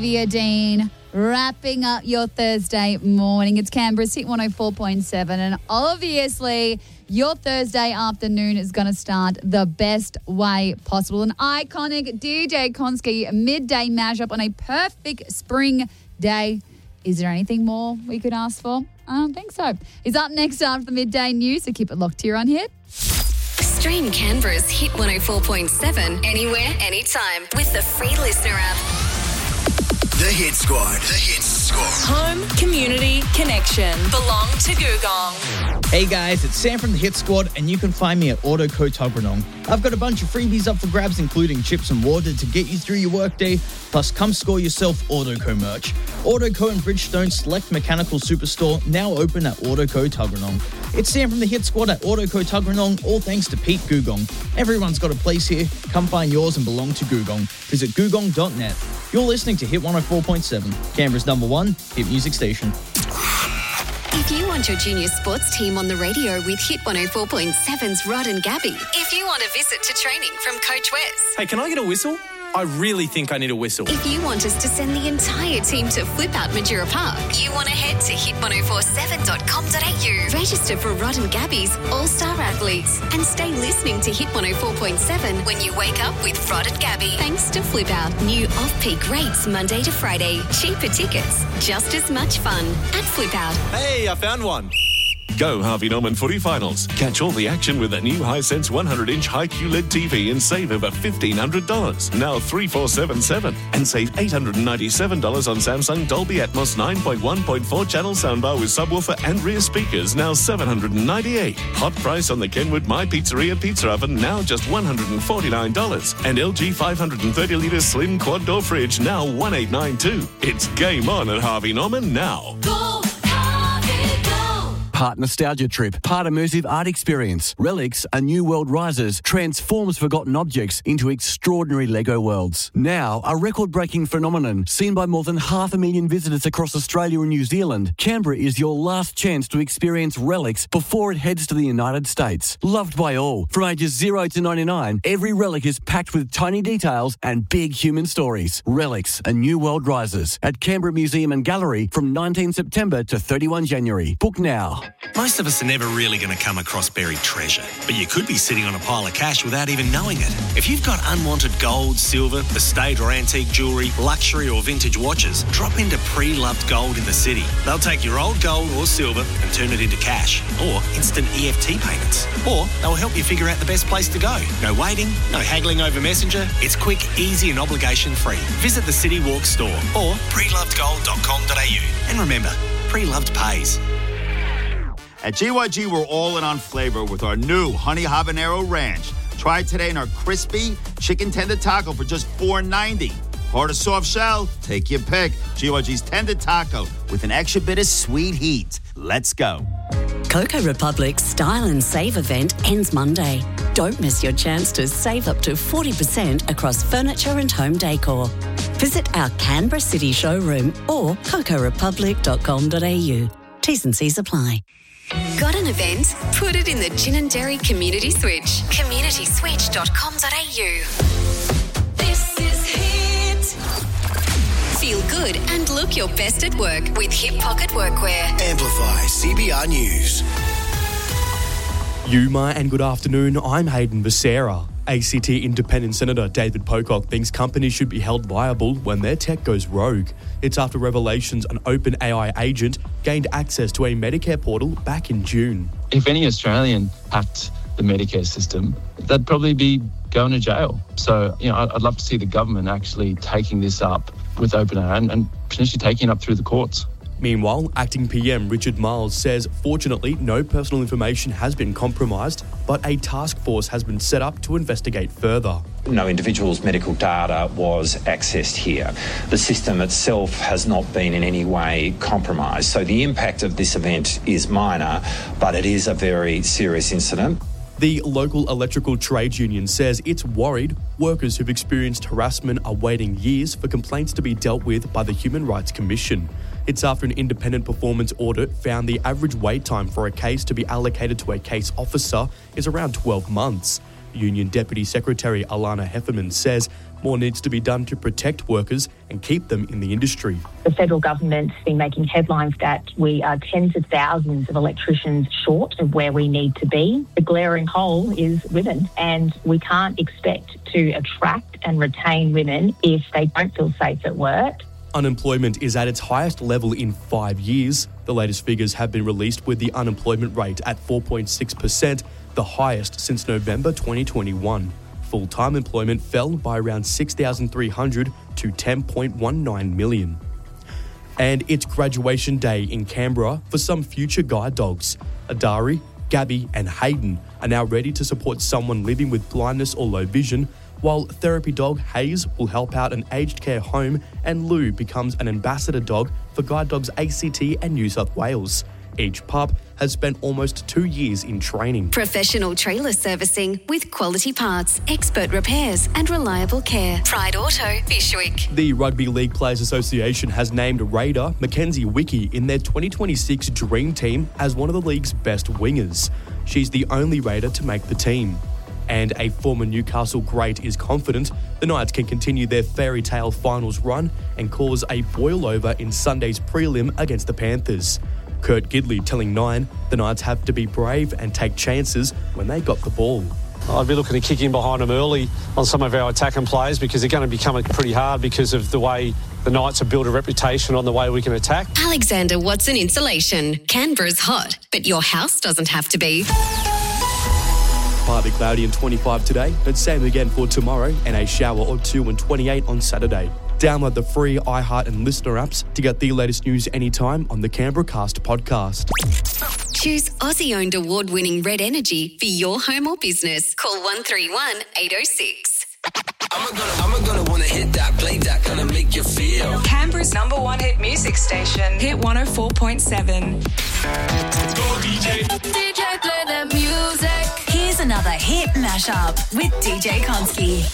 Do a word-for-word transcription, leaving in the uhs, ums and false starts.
Via Dean, wrapping up your Thursday morning. It's Canberra's Hit one oh four point seven, and obviously your Thursday afternoon is going to start the best way possible. An iconic D J Konski midday mashup on a perfect spring day. Is there anything more we could ask for? I don't think so. He's up next after the midday news, so keep it locked here on Hit. Stream Canberra's Hit one oh four point seven anywhere, anytime with the free Listener app. The Hit Squad. The Hit Squad. Home, community, connection. Belong to Googong. Hey guys, it's Sam from the Hit Squad, and you can find me at AutoCo Tuggeranong. I've got a bunch of freebies up for grabs, including chips and water to get you through your workday. Plus, come score yourself AutoCo merch. AutoCo and Bridgestone Select Mechanical Superstore, now open at AutoCo Tuggeranong. It's Sam from the Hit Squad at AutoCo Tuggeranong, all thanks to Pete Googong. Everyone's got a place here. Come find yours and belong to Googong. Visit googong dot net. You're listening to Hit one oh four point seven, Canberra's number one hit music station. If you want your junior sports team on the radio with Hit one oh four point seven's Rod and Gabby. If you want a visit to training from Coach Wes. Hey, can I get a whistle? I really think I need a whistle. If you want us to send the entire team to Flip Out Majura Park, you want to head to hit ten forty-seven dot com dot a u. Register for Rod and Gabby's All-Star Athletes and stay listening to Hit one oh four point seven when you wake up with Rod and Gabby. Thanks to Flip Out. New off-peak rates Monday to Friday. Cheaper tickets. Just as much fun at Flip Out. Hey, I found one. Go Harvey Norman Footy Finals. Catch all the action with a new Hisense one hundred inch high Q L E D T V and save over fifteen hundred dollars. Now three four seven seven. And save eight hundred ninety-seven dollars on Samsung Dolby Atmos nine point one point four channel soundbar with subwoofer and rear speakers, now seven hundred ninety-eight dollars. Hot price on the Kenwood My Pizzeria Pizza Oven, now just one hundred forty-nine dollars. And L G five hundred thirty litre slim quad door fridge, now one thousand eight hundred ninety-two dollars. It's game on at Harvey Norman now. Go! Part nostalgia trip, part immersive art experience. Relics, a new world rises, transforms forgotten objects into extraordinary Lego worlds. Now, a record-breaking phenomenon seen by more than half a million visitors across Australia and New Zealand. Canberra is your last chance to experience Relics before it heads to the United States. Loved by all, from ages zero to ninety-nine, every relic is packed with tiny details and big human stories. Relics, a new world rises at Canberra Museum and Gallery from nineteenth September to thirty-first January. Book now. Most of us are never really going to come across buried treasure, but you could be sitting on a pile of cash without even knowing it. If you've got unwanted gold, silver, estate or antique jewellery, luxury or vintage watches, drop into Pre-Loved Gold in the city. They'll take your old gold or silver and turn it into cash or instant E F T payments. Or they'll help you figure out the best place to go. No waiting, no haggling over Messenger. It's quick, easy and obligation-free. Visit the City Walk store or pre loved gold dot com dot a u. And remember, Pre-Loved pays. At G Y G, we're all in on flavor with our new Honey Habanero Ranch. Try it today in our crispy chicken tender taco for just four ninety. Hard or soft shell, take your pick. G Y G's tender taco with an extra bit of sweet heat. Let's go. Cocoa Republic's Style and Save event ends Monday. Don't miss your chance to save up to forty percent across furniture and home decor. Visit our Canberra City showroom or cocoa republic dot com dot a u. T's and C's apply. Got an event? Put it in the Gin and Dairy Community Switch. community switch dot com dot a u. This is Hit. Feel good and look your best at work with Hip Pocket Workwear. Amplify C B R News. Yuma and good afternoon. I'm Hayden Becerra. A C T Independent Senator David Pocock thinks companies should be held liable when their tech goes rogue. It's after revelations an OpenAI agent gained access to a Medicare portal back in June. If any Australian hacked the Medicare system, they'd probably be going to jail. So, you know, I'd love to see the government actually taking this up with OpenAI and, and potentially taking it up through the courts. Meanwhile, Acting P M Richard Marles says fortunately no personal information has been compromised, but a task force has been set up to investigate further. No individual's medical data was accessed here. The system itself has not been in any way compromised. So the impact of this event is minor, but it is a very serious incident. The local electrical trade union says it's worried workers who've experienced harassment are waiting years for complaints to be dealt with by the Human Rights Commission. It's after an independent performance audit found the average wait time for a case to be allocated to a case officer is around twelve months. Union Deputy Secretary Alana Heffernan says more needs to be done to protect workers and keep them in the industry. The federal government's been making headlines that we are tens of thousands of electricians short of where we need to be. The glaring hole is women, and we can't expect to attract and retain women if they don't feel safe at work. Unemployment is at its highest level in five years. The latest figures have been released with the unemployment rate at four point six percent, the highest since November twenty twenty-one. Full-time employment fell by around six thousand three hundred to ten point one nine million. And it's graduation day in Canberra for some future guide dogs. Adari, Gabby and Hayden are now ready to support someone living with blindness or low vision, while therapy dog Hayes will help out an aged care home and Lou becomes an ambassador dog for Guide Dogs A C T and New South Wales. Each pup has spent almost two years in training. Professional trailer servicing with quality parts, expert repairs and reliable care. Pride Auto, Fishwick. The Rugby League Players Association has named Raider Mackenzie Wiki in their twenty twenty-six Dream Team as one of the league's best wingers. She's the only Raider to make the team. And a former Newcastle great is confident the Knights can continue their fairy tale finals run and cause a boil-over in Sunday's prelim against the Panthers. Kurt Gidley telling Nine the Knights have to be brave and take chances when they got the ball. I'd be looking to kick in behind them early on some of our attacking plays because they're going to become pretty hard because of the way the Knights have built a reputation on the way we can attack. Alexander Watson Insulation. Canberra's hot, but your house doesn't have to be. Partly cloudy and twenty-five today, but same again for tomorrow and a shower or two and twenty-eight on Saturday. Download the free iHeart and Listener apps to get the latest news anytime on the Canberra Cast podcast. Choose Aussie-owned award-winning Red Energy for your home or business. Call one three one, eight oh six. I'm gonna, I'm gonna wanna hit that, play that, gonna make you feel. Canberra's number one hit music station, Hit one oh four point seven. Go D J. D J, play the music. Here's another hit mashup with D J Konski.